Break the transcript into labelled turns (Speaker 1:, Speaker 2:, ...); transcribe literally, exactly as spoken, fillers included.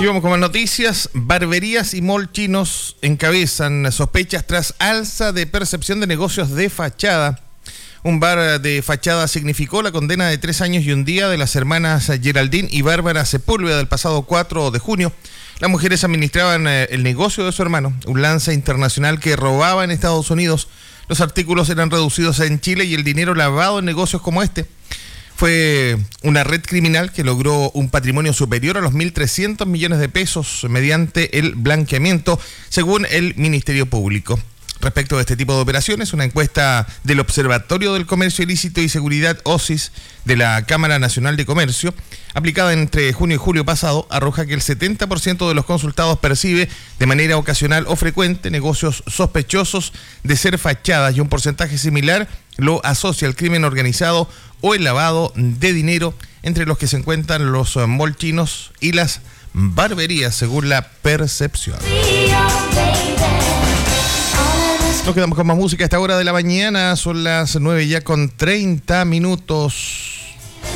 Speaker 1: Y vamos con más noticias. Barberías y mall chinos encabezan sospechas tras alza de percepción de negocios de fachada. Un bar de fachada significó la condena de tres años y un día de las hermanas Geraldine y Bárbara Sepúlveda del pasado cuatro de junio. Las mujeres administraban el negocio de su hermano, un lanza internacional que robaba en Estados Unidos. Los artículos eran reducidos en Chile y el dinero lavado en negocios como este. Fue una red criminal que logró un patrimonio superior a los mil trescientos millones de pesos mediante el blanqueamiento, según el Ministerio Público. Respecto a este tipo de operaciones, una encuesta del Observatorio del Comercio Ilícito y Seguridad O S I S de la Cámara Nacional de Comercio, aplicada entre junio y julio pasado, arroja que el setenta por ciento de los consultados percibe de manera ocasional o frecuente negocios sospechosos de ser fachadas y un porcentaje similar lo asocia al crimen organizado o el lavado de dinero, entre los que se encuentran los mall chinos y las barberías, según la percepción. Nos quedamos con más música a esta hora de la mañana, son las nueve ya con treinta minutos.